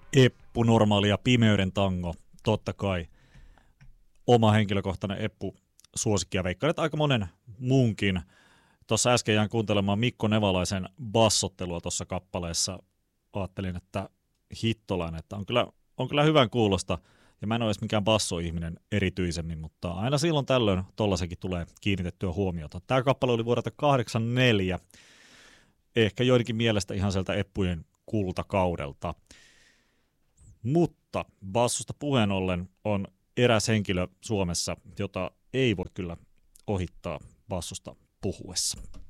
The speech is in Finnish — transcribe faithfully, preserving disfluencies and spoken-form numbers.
Eppu, normaali ja pimeyden tango, totta kai. Oma henkilökohtainen Eppu suosikki ja veikkaan, että aika monen muunkin. Tuossa äsken jään kuuntelemaan Mikko Nevalaisen bassottelua tuossa kappaleessa. Ajattelin, että hittolainen, että on kyllä, on kyllä hyvän kuulosta. Ja mä en ole edes mikään bassoihminen erityisemmin, mutta aina silloin tällöin tollaisenkin tulee kiinnitettyä huomiota. Tämä kappale oli vuodelta kahdeksankymmentäneljä, ehkä joidenkin mielestä ihan sieltä Eppujen kultakaudelta. Mutta bassosta puheen ollen on eräs henkilö Suomessa, jota ei voi kyllä ohittaa bassosta puhuessa.